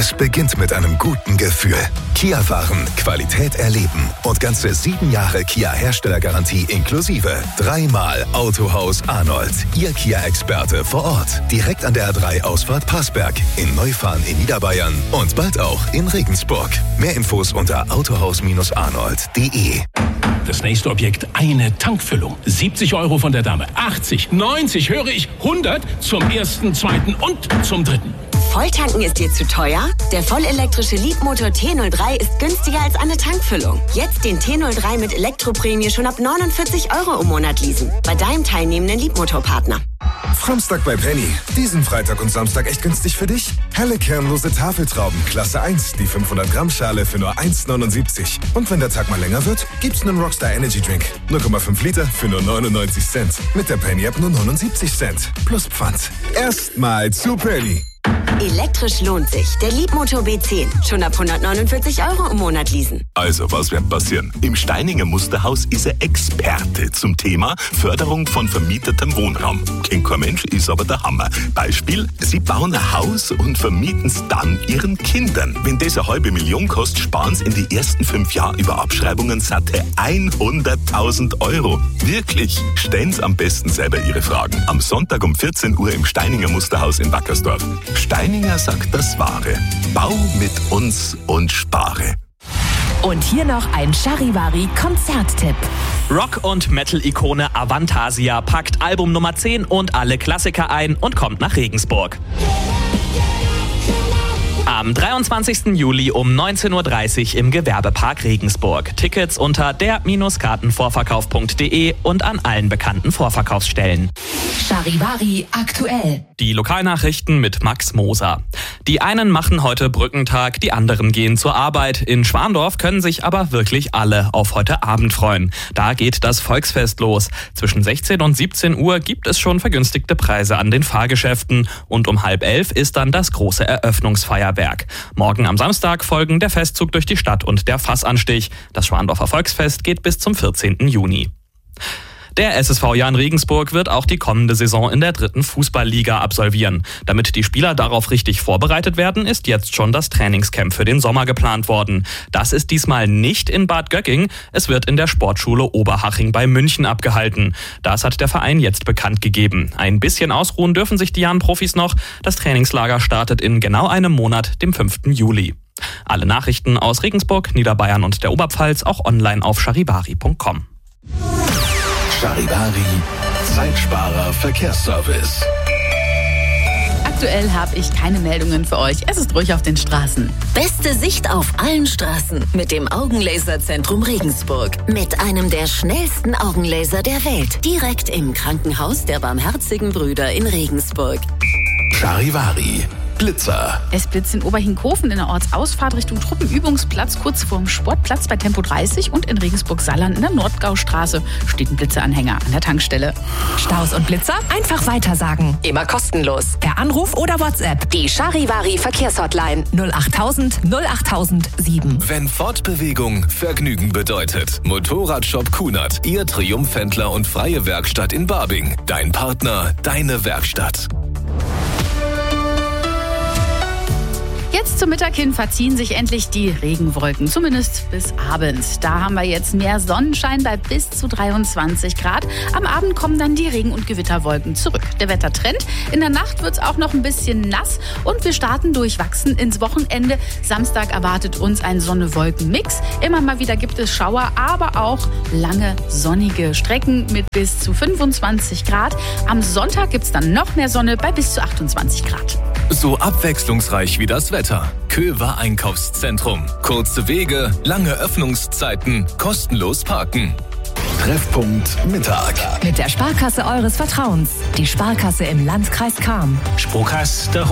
Es beginnt mit einem guten Gefühl. Kia-Fahren, Qualität erleben und ganze 7 Jahre Kia-Herstellergarantie inklusive. 3-mal Autohaus Arnold. Ihr Kia-Experte vor Ort. Direkt an der A3-Ausfahrt Passberg. In Neufahren in Niederbayern und bald auch in Regensburg. Mehr Infos unter autohaus-arnold.de. Das nächste Objekt, eine Tankfüllung. 70 € von der Dame. 80, 90, höre ich, 100 zum ersten, zweiten und zum dritten. Volltanken ist dir zu teuer? Der vollelektrische Leapmotor T03 ist günstiger als eine Tankfüllung. Jetzt den T03 mit Elektroprämie schon ab 49 € im Monat leasen. Bei deinem teilnehmenden Leapmotor-Partner. Samstag bei Penny. Diesen Freitag und Samstag echt günstig für dich? Helle kernlose Tafeltrauben, Klasse 1, die 500-Gramm-Schale für nur 1,79. Und wenn der Tag mal länger wird, gibt's einen Rockstar Energy Drink. 0,5 Liter für nur 99 Cent. Mit der Penny-App nur 79 Cent. Plus Pfand. Erstmal zu Penny. Elektrisch lohnt sich. Der Leapmotor B10. Schon ab 149 € im Monat leasen. Also, was wird passieren? Im Steininger Musterhaus ist er Experte zum Thema Förderung von vermietetem Wohnraum. Kennt kein Mensch, ist aber der Hammer. Beispiel, sie bauen ein Haus und vermieten es dann ihren Kindern. Wenn das 500.000 kostet, sparen sie in die ersten 5 Jahre über Abschreibungen satte 100.000 €. Wirklich? Stellen Sie am besten selber Ihre Fragen. Am Sonntag um 14 Uhr im Steininger Musterhaus in Wackersdorf. Steininger sagt das Wahre. Bau mit uns und spare. Und hier noch ein Charivari-Konzerttipp. Rock- und Metal-Ikone Avantasia packt Album Nummer 10 und alle Klassiker ein und kommt nach Regensburg. Am 23. Juli um 19:30 Uhr im Gewerbepark Regensburg. Tickets unter der-kartenvorverkauf.de und an allen bekannten Vorverkaufsstellen. Charivari aktuell. Die Lokalnachrichten mit Max Moser. Die einen machen heute Brückentag, die anderen gehen zur Arbeit. In Schwandorf können sich aber wirklich alle auf heute Abend freuen. Da geht das Volksfest los. Zwischen 16 und 17 Uhr gibt es schon vergünstigte Preise an den Fahrgeschäften. Und um 10:30 ist dann das große Eröffnungsfeuerwerk. Morgen am Samstag folgen der Festzug durch die Stadt und der Fassanstich. Das Schwandorfer Volksfest geht bis zum 14. Juni. Der SSV Jahn Regensburg wird auch die kommende Saison in der 3. Fußballliga absolvieren. Damit die Spieler darauf richtig vorbereitet werden, ist jetzt schon das Trainingscamp für den Sommer geplant worden. Das ist diesmal nicht in Bad Göcking, es wird in der Sportschule Oberhaching bei München abgehalten. Das hat der Verein jetzt bekannt gegeben. Ein bisschen ausruhen dürfen sich die Jahn-Profis noch. Das Trainingslager startet in genau einem Monat, dem 5. Juli. Alle Nachrichten aus Regensburg, Niederbayern und der Oberpfalz auch online auf charivari.com. Charivari, Zeitsparer Verkehrsservice. Aktuell habe ich keine Meldungen für euch. Es ist ruhig auf den Straßen. Beste Sicht auf allen Straßen mit dem Augenlaserzentrum Regensburg. Mit einem der schnellsten Augenlaser der Welt. Direkt im Krankenhaus der Barmherzigen Brüder in Regensburg. Charivari, Blitzer. Es blitzt in Oberhinkhofen in der Ortsausfahrt Richtung Truppenübungsplatz kurz vorm Sportplatz bei Tempo 30 und in Regensburg-Salland in der Nordgaustraße steht ein Blitzeranhänger an der Tankstelle. Staus und Blitzer einfach weitersagen. Immer kostenlos. Per Anruf oder WhatsApp. Die Charivari Verkehrshotline 08000 08007. Wenn Fortbewegung Vergnügen bedeutet. Motorradshop Kunert, Ihr Triumphhändler und freie Werkstatt in Barbing. Dein Partner, deine Werkstatt. Jetzt zum Mittag hin verziehen sich endlich die Regenwolken, zumindest bis abends. Da haben wir jetzt mehr Sonnenschein bei bis zu 23 Grad. Am Abend kommen dann die Regen- und Gewitterwolken zurück. Der Wettertrend: in der Nacht wird es auch noch ein bisschen nass und wir starten durchwachsen ins Wochenende. Samstag erwartet uns ein Sonne-Wolken-Mix. Immer mal wieder gibt es Schauer, aber auch lange sonnige Strecken mit bis zu 25 Grad. Am Sonntag gibt es dann noch mehr Sonne bei bis zu 28 Grad. So abwechslungsreich wie das Wetter. Köver Einkaufszentrum. Kurze Wege, lange Öffnungszeiten, kostenlos parken. Treffpunkt Mittag. Mit der Sparkasse eures Vertrauens. Die Sparkasse im Landkreis Cham. Sparkasse der